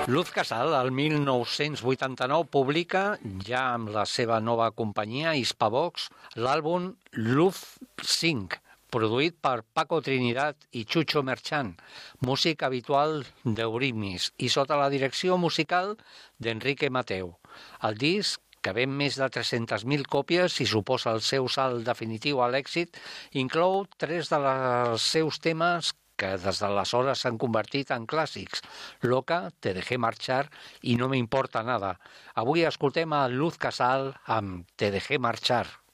Luz Casal, el 1989, publica, ja amb la seva nova companyia, Hispavox, l'àlbum Luz 5, produït per Paco Trinidad i Chucho Merchant, músic habitual d'Eurythmics, i sota la direcció musical d'Enrique Mateu. El disc, que ven més de 300.000 còpies i suposa el seu salt definitiu a l'èxit, inclou 3 dels seus temes que des d'aleshores s'han convertit en clàssics: Loca, Te dejé marchar i No me importa nada. Avui escoltem a Luz Casal amb Te dejé marchar.